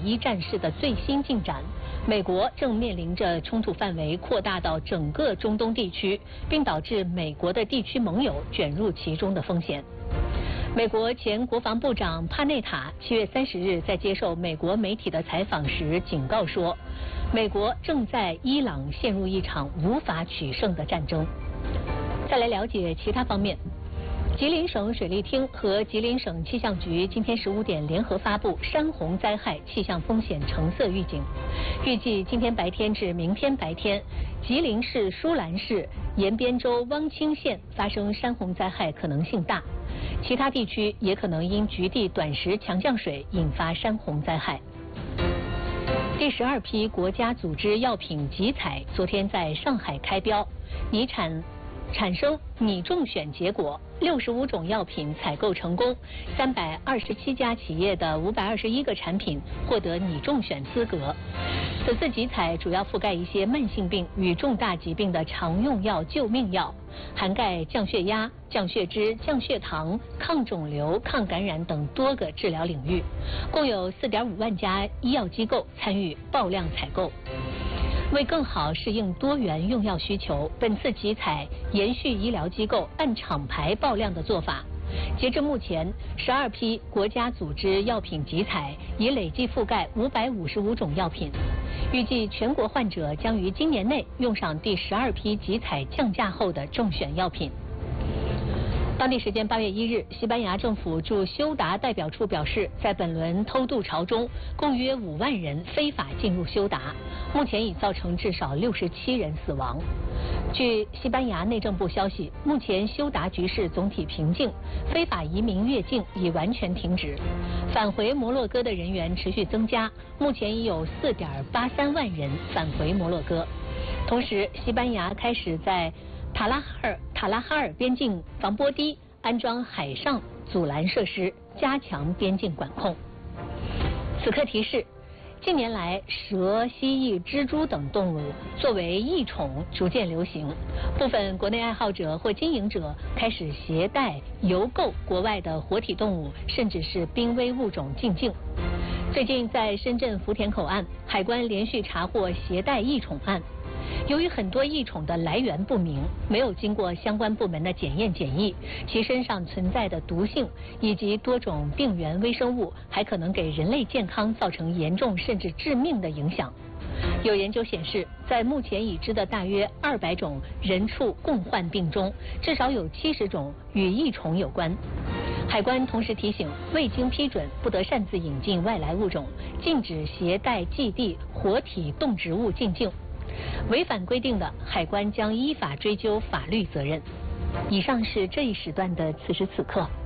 一战事的最新进展，美国正面临着冲突范围扩大到整个中东地区，并导致美国的地区盟友卷入其中的风险。美国前国防部长帕内塔7月30日在接受美国媒体的采访时警告说，美国正在伊朗陷入一场无法取胜的战争。再来了解其他方面。吉林省水利厅和吉林省气象局今天15点联合发布山洪灾害气象风险橙色预警，预计今天白天至明天白天，吉林市舒兰市延边州汪清县发生山洪灾害可能性大，其他地区也可能因局地短时强降水引发山洪灾害。第12批国家组织药品集采昨天在上海开标，产生拟中选结果，65种药品采购成功，327家企业的521个产品获得拟中选资格。此次集采主要覆盖一些慢性病与重大疾病的常用药救命药，涵盖降血压、降血脂、降血糖、抗肿瘤、抗感染等多个治疗领域，共有4.5万家医药机构参与爆量采购。为更好适应多元用药需求，本次集采延续医疗机构按厂牌爆量的做法。截至目前，12批国家组织药品集采已累计覆盖555种药品，预计全国患者将于今年内用上第12批集采降价后的中选药品。当地时间8月1日，西班牙政府驻休达代表处表示，在本轮偷渡潮中，共约5万人非法进入休达，目前已造成至少67人死亡。据西班牙内政部消息，目前休达局势总体平静，非法移民越境已完全停止。返回摩洛哥的人员持续增加，目前已有4.83万人返回摩洛哥。同时，西班牙开始在塔拉哈尔边境防波堤安装海上阻拦设施，加强边境管控。此刻提示：近年来，蛇、蜥蜴、蜘蛛等动物作为异宠逐渐流行，部分国内爱好者或经营者开始携带、邮购国外的活体动物，甚至是濒危物种进境。最近，在深圳福田口岸，海关连续查获携带异宠案。由于很多异宠的来源不明，没有经过相关部门的检验检疫，其身上存在的毒性以及多种病原微生物，还可能给人类健康造成严重甚至致命的影响。有研究显示，在目前已知的大约200种人畜共患病中，至少有70种与异宠有关。海关同时提醒，未经批准不得擅自引进外来物种，禁止携带寄递活体动植物进境。违反规定的，海关将依法追究法律责任。以上是这一时段的此时此刻。